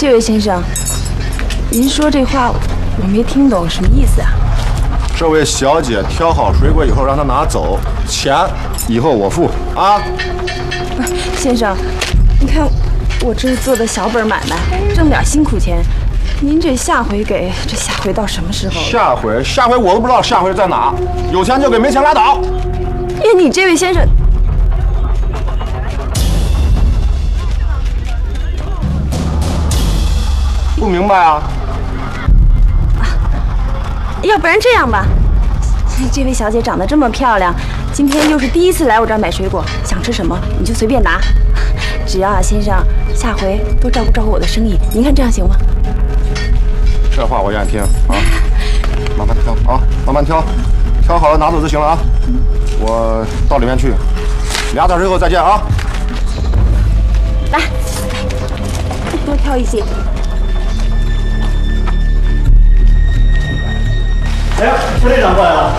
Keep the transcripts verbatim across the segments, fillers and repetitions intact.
这位先生，您说这话我没听懂，什么意思啊？ 这位小姐挑好水果以后，让她拿走，钱以后我付啊。 先生，你看我这是做的小本买卖，挣点辛苦钱，您这下回给，这下回到什么时候了？ 下回下回我都不知道下回在哪，有钱就给，没钱拉倒。 哎，你这位先生。 不明白啊？ 啊，要不然这样吧，这位小姐长得这么漂亮，今天又是第一次来我这儿买水果，想吃什么你就随便拿，只要啊先生下回多照顾照顾我的生意，您看这样行吗？ 这话我愿意听啊，慢慢挑啊，慢慢挑，挑好了拿走就行了啊。我到里面去，俩小时后再见啊。 来，多挑一些。 哎，副队长过来了。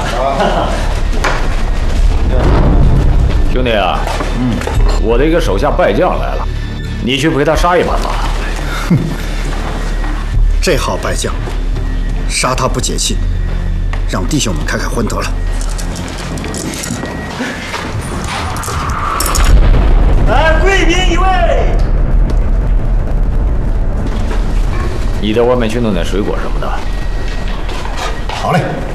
兄弟啊，嗯，我的一个手下败将来了，你去陪他杀一盘吧。 哼，这好败将，杀他不解气，让弟兄们开开荤得了。 来，贵宾一位。 你在外面去弄点水果什么的。 好嘞。